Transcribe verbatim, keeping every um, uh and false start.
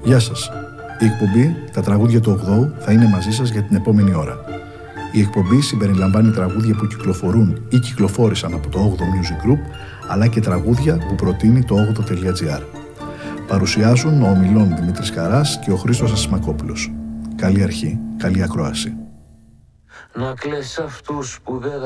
Γεια σας. Η εκπομπή «Τα τραγούδια του ογδόου» θα είναι μαζί σας για την επόμενη ώρα. Η εκπομπή συμπεριλαμβάνει τραγούδια που κυκλοφορούν ή κυκλοφόρησαν από το όγδοο Music Group, αλλά και τραγούδια που προτείνει το όγδοο τελεία τζι άρ. Παρουσιάζουν ο ομιλών Δημήτρης Καράς και ο Χρήστος Ασημακόπουλος. Καλή αρχή, καλή ακρόαση. Να κλαις αυτούς που δεν